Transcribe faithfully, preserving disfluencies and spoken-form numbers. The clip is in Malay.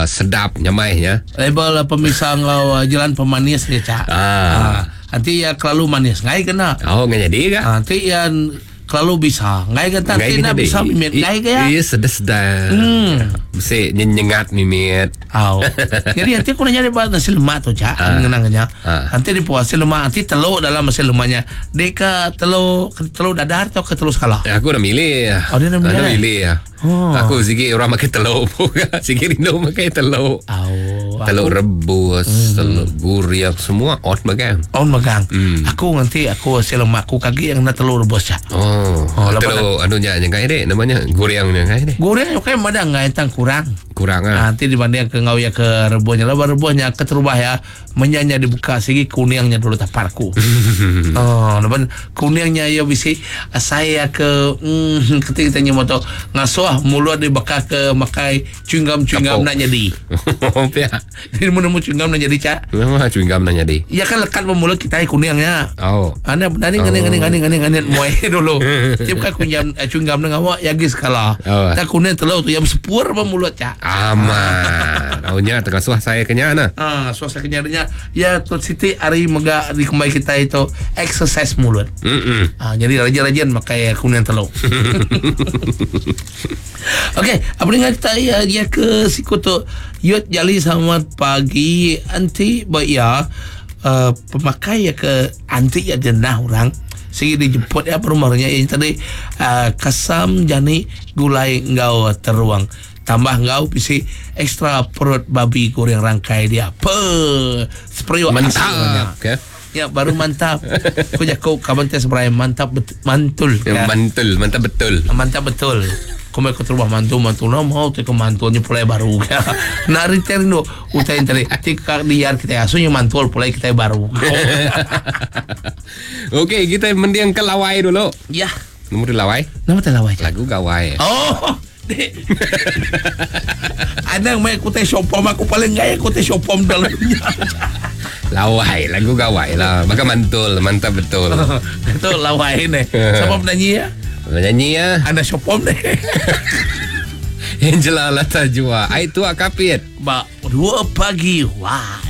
uh, sedap nyamai ya. Label pemisah ngau uh, jalan pemanis dia cak. Ah. Uh, nanti ya kalau manis ngai kena. Oh nggak jadi kan? Uh, nanti yang kalau bisa ngai kata nanti nak bisa mimit ngai kaya. Iya sedap-sedap. Hmm. Mesti nyengat mimit. Oh. Jadi nanti aku nanya debat nasi lemak tu cak. Ah. Ngenangnya. Ah. Nanti di puas nasi lemak nanti telur dalam nasi lemaknya. Deka telur telur dadar atau ke telur skala. Ya, aku dah milih. Oh, dia dah milih. Dah milih ya. Oh. Aku sikit orang makan telur pun. Sikit rindu makan telur. Oh. Telur aku, rebus, hmm. telur guriang semua on makan. On makan. Hmm. Aku nanti aku nasi lemak aku kaki yang nak telur rebus cak. Oh. Oh, telur anunya yang kayak deh namanya guriangnya kayak deh. Guriang kayak mana ngai tang kurang. Kurang ah. Nanti dibanding ke ngau ya ke rebusnya lah rebusnya ke terubah ya menyanya dibuka segi kuningnya dulu taparku. Oh, lepas kuningnya ya bisi saya ke mm, ketika tanya moto ngasuh mulut dibakar ke makai cunggam cunggam nak jadi. Oh ya. Ini menemu cunggam nak jadi cak. Nama cunggam nak jadi. Ya kan lekat mulut kita kuningnya. Oh. Anda benar ni ngani ngani ngani ngani ngani muai dulu. Tiap kali kunjam cunggam dengan awak ya gis kala. Tak kuning telur tu yang sepur mulut cak. Aman. Taunya terkasuh saya kenyang nah. Ah, suasa kenyarnya ya tu Siti hari mega di kembali kita itu exercise mulut. Mm. Ah, jadi rajin-rajin makai kuning telur. Okey, apa dengan kita ya dia ke siku tu Yud Jali selamat pagi anti baik ya. Uh, pemakai ya ke anti ya denah orang segi dijemput ya rumahnya yang tadi uh, kasam jani gulai ngau teruang tambah ngau pisi ekstra perut babi goreng rangkai dia pe spreo mantap okay. Ya baru mantap aku jago kawan tes sebenarnya mantap bet- mantul ya, ya. mantul mantap betul mantap betul kau ke rumah mantu mantu no mau tu ke mantunya pulai baru nari terino utai tadi tika diar kita asunya mantul pulai kita baru. Okey kita mendiang ke lawai dulu Ya nomor lawai nama tak lawai lagu gawai oh dek anang main aku teh shopom aku paling gaya aku teh shopom dalamnya. Lawai lagu gawai lah maka mantul mantap betul. Itu lawai ni siapa penyanyi ya penyanyi ya anda shopom deh. Angela Latajua ai tua kapit Mbak dua pagi wah